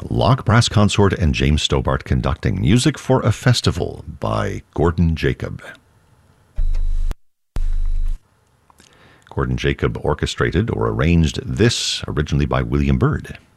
Locke Brass Consort and James Stobart conducting Music for a Festival by Gordon Jacob. Gordon Jacob orchestrated or arranged this, originally by William Byrd.